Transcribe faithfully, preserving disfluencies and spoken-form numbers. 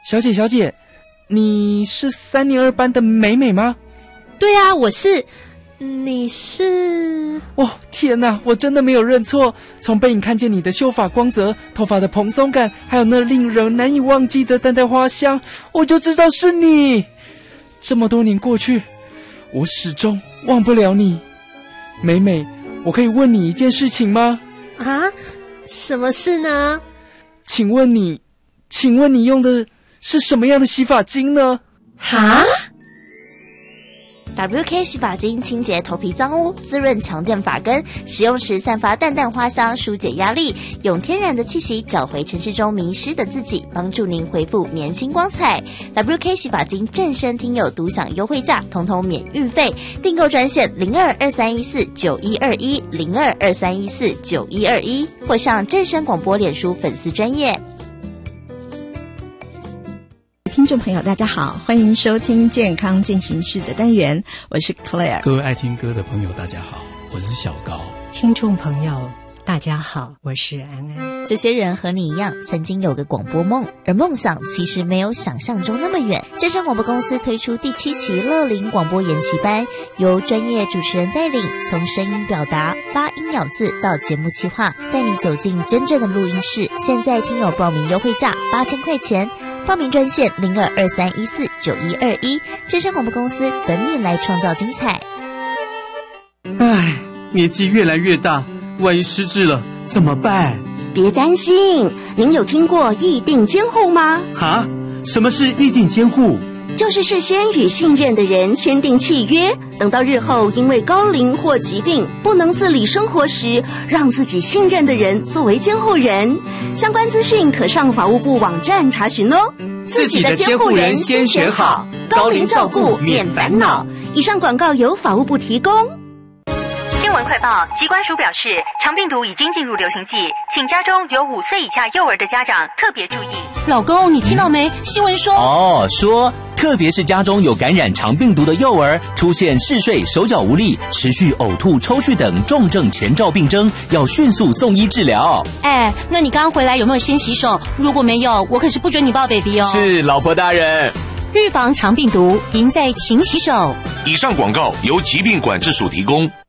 小姐小姐，你是三年二班的美美吗？ 对啊，我是。你是？ 哦，天哪，我真的没有认错。从背影看见你的秀发光泽，头发的蓬松感，还有那令人难以忘记的淡淡花香，我就知道是你。这么多年过去，我始终忘不了你。美美，我可以问你一件事情吗？ 啊？什么事呢？ 请问你，请问你用的是什么样的洗发精呢？ 哈 ？W K 洗发精清洁头皮脏污，滋润强健发根，使用时散发淡淡花香，疏解压力，用天然的气息找回城市中迷失的自己，帮助您恢复年轻光彩。W K 洗发精正身听友独享优惠价，通通免运费，订购专线零二二三一四九一二一零二二三一四九一二一，或上正声广播脸书粉丝专页。 听众朋友大家好，欢迎收听健康进行式的单元，我是 Claire。 各位爱听歌的朋友大家好，我是小高。 听众朋友大家好，我是安安。 这些人和你一样曾经有个广播梦，而梦想其实没有想象中那么远。正声广播公司推出第七期乐龄广播研习班，由专业主持人带领，从声音表达、发音咬字到节目企划，带你走进真正的录音室。现在听友报名优惠价八千块钱，报名专线零二二三一四九一二一，正声广播公司等你来创造精彩。 唉，年纪越来越大，万一失智了怎么办？ 别担心，您有听过议定监护吗？ 哈？什么是议定监护？ 就是事先与信任的人签订契约，等到日后因为高龄或疾病不能自理生活时，让自己信任的人作为监护人。相关资讯可上法务部网站查询哦。 自己的监护人先选好，高龄照顾免烦恼。 以上广告由法务部提供。 新闻快报，疾管署表示，肠病毒已经进入流行季，请家中有五岁以下幼儿的家长特别注意。 老公，你听到没？新闻说哦，说特别是家中有感染肠病毒的幼儿，出现嗜睡、手脚无力、持续呕吐、抽搐等重症前兆病征，要迅速送医治疗。 哎，那你刚回来有没有先洗手？如果没有，我可是不准你抱 baby 哦。 是，老婆大人。 预防肠病毒，赢在勤洗手。 以上广告由疾病管制署提供。